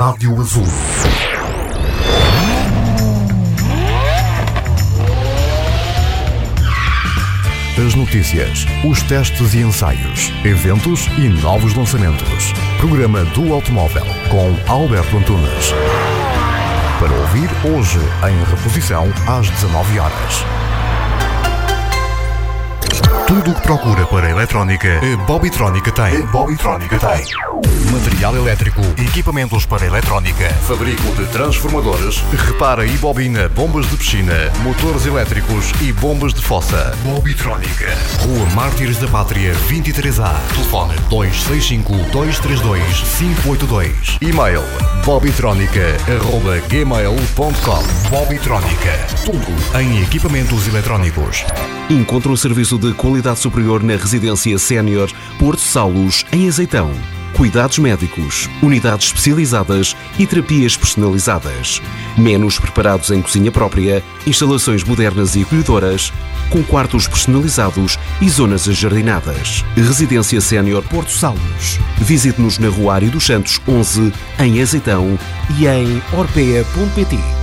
Rádio Azul. As notícias, os testes e ensaios, eventos e novos lançamentos. Programa do Automóvel com Alberto Antunes. Para ouvir hoje em reposição às 19 horas. Tudo o que procura para a eletrónica, a Bobitrónica tem. Material elétrico, equipamentos para eletrónica, fabrico de transformadores, repara e bobina bombas de piscina, motores elétricos e bombas de fossa. Bobitrónica. Rua Mártires da Pátria 23A. Telefone 265-232-582. E-mail bobitronica@gmail.com. Bobitrónica. Tudo em equipamentos eletrónicos. Encontra um serviço de qualidade superior na Residência Sénior Porto Saulos, em Azeitão. Cuidados médicos, unidades especializadas e terapias personalizadas. Menus preparados em cozinha própria, instalações modernas e acolhedoras, com quartos personalizados e zonas ajardinadas. Residência Sénior Porto Saulos. Visite-nos na Rua Ário dos Santos 11, em Azeitão e em orpea.pt.